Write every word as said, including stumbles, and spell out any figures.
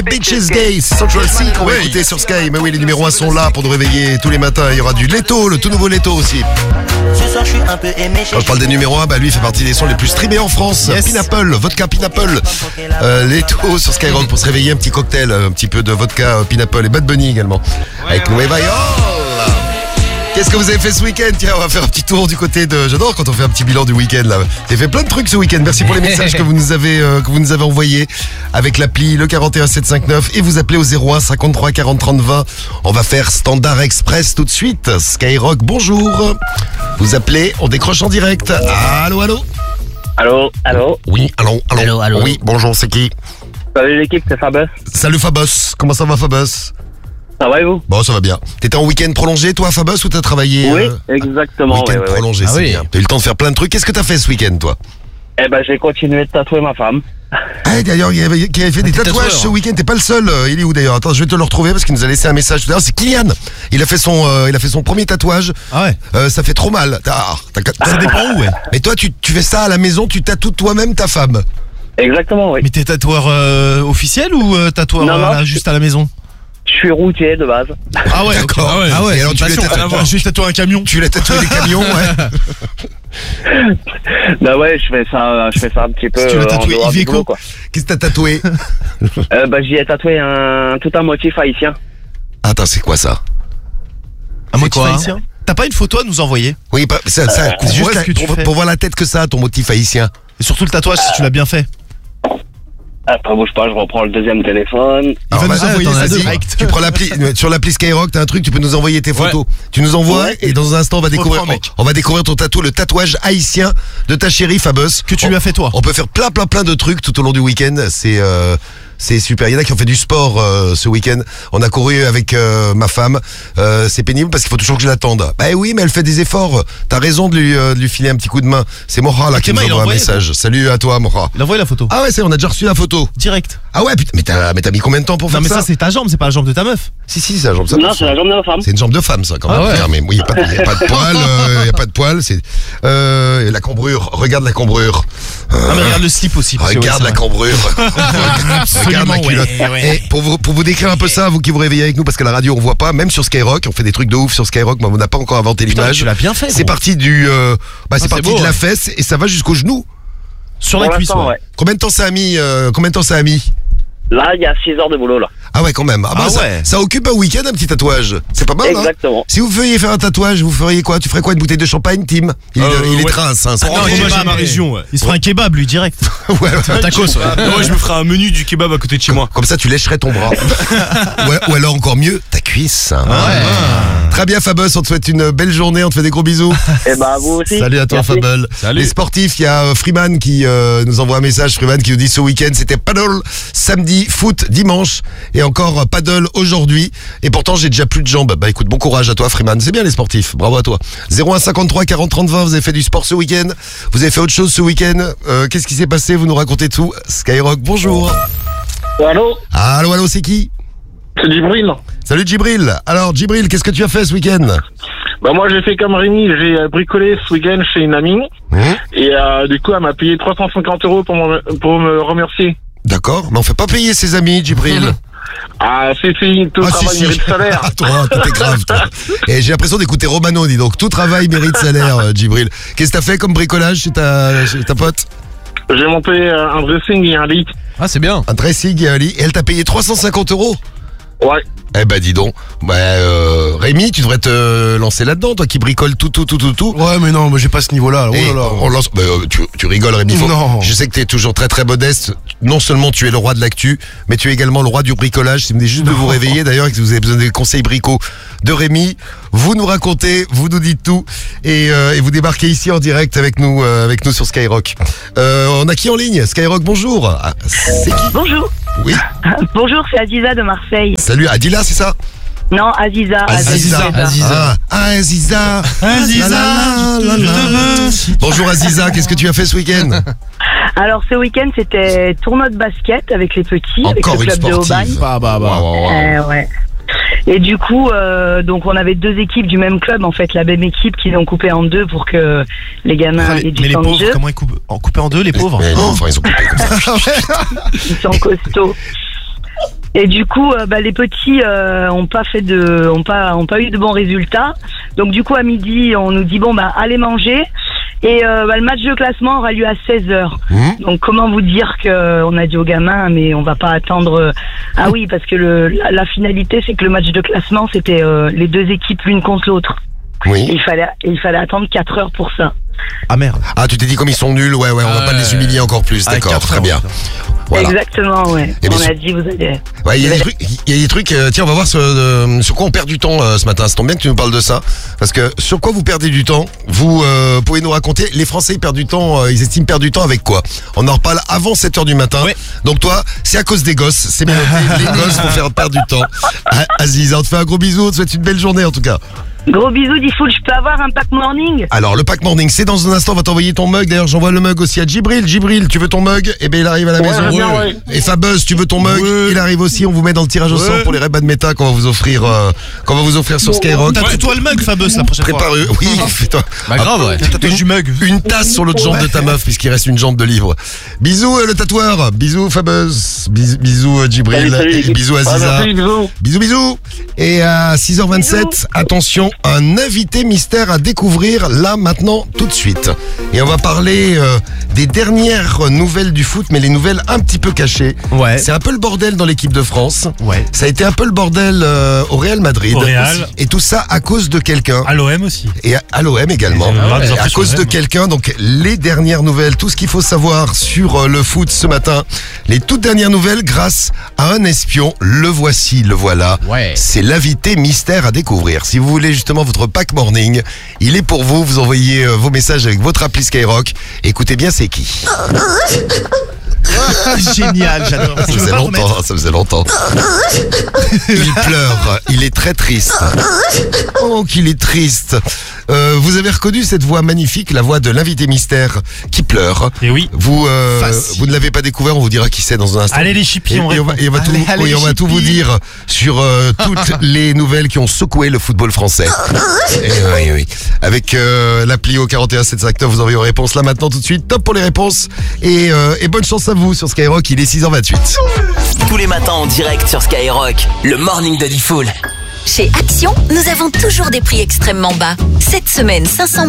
Bitches Gay, Central C qu'on va écouter sur Sky. Mais oui, les numéros un sont là pour nous réveiller tous les matins. Il y aura du Leto, le tout nouveau Leto aussi. Quand je parle des numéros un, bah lui fait partie des sons les plus streamés en France. Yes. Pineapple, vodka Pineapple. Euh, Leto sur Skyrock pour se réveiller, un petit cocktail, un petit peu de vodka euh, Pineapple et Bad Bunny également. Avec Nueva York. Qu'est-ce que vous avez fait ce week-end? Tiens, on va faire un petit tour du côté de... J'adore quand on fait un petit bilan du week-end là. J'ai fait plein de trucs ce week-end. Merci pour les messages que vous nous avez euh, que vous nous avez envoyés avec l'appli le quarante et un sept cent cinquante-neuf et vous appelez au zéro un cinquante-trois quarante trente vingt. On va faire Standard Express tout de suite. Skyrock, bonjour. Vous appelez, on décroche en direct. Allô, allô. Allô, allô. Oui, allô, allô. Allô, allô. Oui, bonjour, c'est qui? Salut l'équipe, c'est Fabus. Salut Fabus. Comment ça va Fabus? Ça va et vous? Bon, ça va bien. T'étais en week-end prolongé, toi, Fabus, ou t'as travaillé? Oui, euh... exactement. Week-end ouais, ouais, prolongé, ah c'est oui. bien. T'as eu le temps de faire plein de trucs. Qu'est-ce que t'as fait ce week-end, toi? Eh ben, j'ai continué de tatouer ma femme. Ah, d'ailleurs, il y avait, qui avait fait des tatouages tatoueur. ce week-end. T'es pas le seul. Il est où d'ailleurs? Attends, je vais te le retrouver parce qu'il nous a laissé un message tout à l'heure. C'est Kylian. Il a fait son, euh, il a fait son premier tatouage. Ah ouais. Euh, ça fait trop mal. Ah, t'as- t'as- Ça dépend où, ouais. Mais toi, tu, tu fais ça à la maison, tu tatoues toi-même ta femme. Exactement, oui. Mais t'es tatoueur euh, officiel ou euh, tatoueur Non, non. euh, là, juste à la maison? Je suis routier de base. Ah ouais, D'accord. ok. Ah ouais, Ah ouais, et alors tu passion, l'as tatoué- rien à voir. Juste tatouer un camion. Tu l'as tatoué les camions, ouais. Bah ouais, je fais ça, je fais ça un petit peu. Tu l'as euh, en tatoué dehors du Iveco boulot, quoi. Qu'est-ce que t'as tatoué? Euh, bah j'y ai tatoué un tout un motif haïtien. Attends, c'est quoi ça? Un motif quoi, hein haïtien. T'as pas une photo à nous envoyer? Oui, pas, ça, ça, c'est juste pour, ce que tu pour- fais. pour voir la tête que ça a, ton motif haïtien. Et surtout le tatouage si tu l'as bien fait. Après bouge pas, je reprends le deuxième téléphone. Il Alors, va nous vas-y, envoyer t'en ça as dit. direct. Tu prends l'appli, sur l'appli Skyrock, t'as un truc, tu peux nous envoyer tes photos. Tu nous envoies Ouais. et dans un instant on va découvrir, Reprends, mec. on va découvrir ton tatou, le tatouage haïtien de ta chérie Fabus. Que tu On- lui as fait toi. On peut faire plein plein plein de trucs tout au long du week-end. C'est euh, c'est super. Il y en a qui ont fait du sport euh, ce week-end. On a couru avec euh, ma femme. Euh, c'est pénible parce qu'il faut toujours que je l'attende. Bah oui, mais elle fait des efforts. T'as raison de lui, euh, de lui filer un petit coup de main. C'est Mora là Et qui nous Théma, il a envoie un envoyé, message. Salut à toi Mora. Il a envoyé la photo. Ah ouais, c'est, on a déjà reçu la photo. Direct. Ah ouais, putain, mais t'as, mais t'as mis combien de temps pour Non faire mais ça, ça c'est ta jambe, c'est pas la jambe de ta meuf. Si si, c'est la jambe. Ça, Non, c'est la jambe de ma femme. c'est une jambe de femme, ça, quand même. Ah ouais. Putain, mais oui, il n'y a, pas de- y a pas de poil, il a pas de poil. C'est euh, la cambrure. Regarde la cambrure. Ah mais regarde le slip aussi. parce que, ouais, Regarde c'est la vrai. cambrure. regarde, regarde la ouais, culotte. ouais. Et pour vous, pour vous décrire un peu ça, vous qui vous réveillez avec nous, parce que la radio on voit pas, même sur Skyrock, on fait des trucs de ouf sur Skyrock, mais on n'a pas encore inventé Putain, l'image. tu l'as bien fait. C'est gros. parti du, euh, bah, c'est c'est parti beau, de la ouais. fesse et ça va jusqu'au genou. Sur Pour la cuisse. l'instant, Ouais. ouais. Combien de temps ça a mis euh, Combien de temps ça a mis Là, il y a six heures de boulot là. Ah ouais, quand même. Ah bah Ah ça, ouais. ça occupe un week-end un petit tatouage. C'est pas mal, hein. Exactement. Si vous feriez faire un tatouage, vous feriez quoi? Tu ferais quoi? Une bouteille de champagne, Tim? Il, Euh, il est ouais. trace, hein. ça. Oh, non, fromage kebab, à ma mais- région, ouais. Il se fera un kebab lui direct. Ouais, Un tacos, ouais. Non, ouais, je me ferai un menu du kebab à côté de chez moi. Comme ça, tu lècherais ton bras. Ouais, ou alors encore mieux, ta cuisse. hein. Très bien, Fabus, on te souhaite une belle journée, on te fait des gros bisous. Et bah vous aussi. Salut à toi, Merci. Fabel. Salut. Les sportifs, il y a euh, Freeman qui euh, nous envoie un message. Freeman qui nous dit ce week-end, c'était paddle samedi, foot dimanche et encore euh, paddle aujourd'hui. Et pourtant, j'ai déjà plus de jambes. Bah écoute, bon courage à toi, Freeman. C'est bien les sportifs. Bravo à toi. zéro un cinquante-trois quarante trente vingt. Vous avez fait du sport ce week-end. Vous avez fait autre chose ce week-end. Euh, Qu'est-ce qui s'est passé? Vous nous racontez tout. Skyrock, bonjour. Allô, Allô, allô, c'est qui? c'est Djibril. Salut Djibril. Alors Djibril, qu'est-ce que tu as fait ce week-end? Bah moi j'ai fait comme Rémi, j'ai euh, bricolé ce week-end chez une amie Hum, et euh, du coup elle m'a payé trois cent cinquante euros pour, me- pour me remercier. D'accord, mais on fait pas payer ses amis, Djibril. Ah c'est fait, tout Ah, si, travail si. mérite salaire. Ah, toi, tout est grave, toi. Et j'ai l'impression d'écouter Romano, dis donc. Tout travail mérite salaire, euh, Djibril. Qu'est-ce que t'as fait comme bricolage chez ta, chez ta pote? J'ai monté euh, un dressing et un lit. Ah c'est bien. Un dressing et un lit. Et elle t'a payé trois cent cinquante euros. Ouais. Eh ben, dis donc. Bah, euh, Rémi, tu devrais te lancer là-dedans, toi qui bricoles tout, tout, tout, tout, tout. Ouais, mais non, moi j'ai pas ce niveau-là. Oh Et là là. on lance. Bah, euh, tu, tu rigoles, Rémi. Faut- Non. Je sais que t'es toujours très très modeste. Non seulement tu es le roi de l'actu, mais tu es également le roi du bricolage. Si vous venez juste de vous réveiller, d'ailleurs, et que vous avez besoin des conseils bricots de Rémi, vous nous racontez, vous nous dites tout, et, euh, et vous débarquez ici en direct avec nous, euh, avec nous sur Skyrock. Euh, on a qui en ligne? Skyrock, bonjour. Ah, c'est qui? Bonjour. Oui. Bonjour, c'est Aziza de Marseille. Salut, Adila, c'est ça? Non, Aziza. Aziza. Aziza. Ah, Aziza. Aziza, La, la, la, je la, te la. veux. Bonjour Aziza, qu'est-ce que tu as fait ce week-end? Alors, ce week-end, c'était tournoi de basket avec les petits, Encore avec une le club de Aubagne. sportive. Bah, bah, bah. Waouh, waouh, waouh. Euh, ouais. Et du coup, euh, donc on avait deux équipes du même club, en fait, la même équipe qui l'ont coupé en deux pour que les gamins Ah, aient les- du mais les temps de pauvres, jeu. comment ils coupent En couper en deux les pauvres. Mais non, enfin, ils ont coupé comme ça. Ils sont costauds. Et du coup, euh, bah, les petits euh, ont pas fait de, ont pas, ont pas eu de bons résultats. Donc du coup, à midi, on nous dit bon bah allez manger. Et euh, bah, le match de classement aura lieu à seize heures. Mmh. Donc comment vous dire que on a dit aux gamins, mais on va pas attendre. euh, Ah oui, parce que le, la, la finalité, c'est que le match de classement, c'était euh, les deux équipes l'une contre l'autre. Et Oui. il fallait, et il fallait attendre quatre heures pour ça. Ah merde. Ah, tu t'es dit comme ils sont nuls, ouais, ouais, on va Ah pas ouais. les humilier encore plus, Ah, d'accord, quatre très heures, bien. putain. Voilà. Exactement, ouais. Et bien on sûr- a dit vous allez. Ouais, il y a des trucs, il y a des trucs. euh, tiens, on va voir ce, euh, sur quoi on perd du temps euh, ce matin. Ça tombe bien que tu nous parles de ça, parce que sur quoi vous perdez du temps, vous euh, pouvez nous raconter. Les Français ils perdent du temps, euh, ils estiment perdre du temps avec quoi? On en reparle avant sept heures du matin. Ouais. Donc toi, c'est à cause des gosses, c'est bien noté. Les gosses vont faire perdre du temps. Ah, Aziz, on te fait un gros bisou, on te souhaite une belle journée en tout cas. Gros bisous, Diffoul, je peux avoir un pack morning? Alors le pack morning, c'est dans un instant, on va t'envoyer ton mug. D'ailleurs, j'envoie le mug aussi à Djibril. Djibril, tu veux ton mug? Eh ben il arrive à la Ouais, maison. bien, ouais. Et Fabuzz, tu veux ton mug? Ouais. Il arrive aussi. On vous met dans le tirage au sort Ouais. pour les Red Meta qu'on va vous offrir, euh, qu'on va vous offrir sur Skyrock. T'as toi le mug, Fabeus, la prochaine fois. Prépare, oui, fais-toi. Bah grave, ouais. Tatouage du mug. Une tasse sur l'autre jambe de ta meuf, puisqu'il reste une jambe de libre. Bisous euh, le tatoueur. Bisous Fabuzz. Bis- Bisous euh, Djibril. Salut, salut, Et l'équipe. bisous Ah, Aziza. merci, bisous. Bisous, bisous. Et à six heures vingt-sept, attention, un invité mystère à découvrir là, maintenant, tout de suite. Et on va parler euh, des dernières nouvelles du foot, mais les nouvelles un petit peu cachées. Ouais. C'est un peu le bordel dans l'équipe de France. Ouais. Ça a été un peu le bordel euh, au Real Madrid. Au Real. Et tout ça à cause de quelqu'un. À l'O M aussi. Et à, à l'O M également. Et Ah ouais. des Et à infos cause sur de l'O M. quelqu'un, donc les dernières nouvelles, tout ce qu'il faut savoir sur euh, le foot ce matin, les toutes dernières nouvelles grâce à un espion, le voici, le voilà. Ouais. C'est l'invité mystère à découvrir. Si vous voulez justement votre pack morning, il est pour vous, vous envoyez euh, vos messages avec votre appli Skyrock. Écoutez bien, c'est qui? Génial, j'adore. Ça Tu veux faisait pas le longtemps, remettre ça faisait longtemps. Il pleure, il est très triste. Oh, qu'il est triste. Euh, vous avez reconnu cette voix magnifique, la voix de l'invité mystère qui pleure. Et oui. Vous, euh, Facile. vous ne l'avez pas découvert, on vous dira qui c'est dans un instant. Allez les chippies, Et, on et on va, répond. et on va tout, Allez, allez, oui, on va tout vous chippies. dire sur euh, toutes les nouvelles qui ont secoué le football français. Et oui, oui. Avec euh, l'appli au quarante et un sept cent cinquante-neuf, vous aurez vos réponses là maintenant tout de suite. Top pour les réponses. Et, euh, et bonne chance à vous sur Skyrock, il est six heures vingt-huit. Tous les matins en direct sur Skyrock, le morning de Diffoul. Chez Action, nous avons toujours des prix extrêmement bas. Cette semaine, cinq cents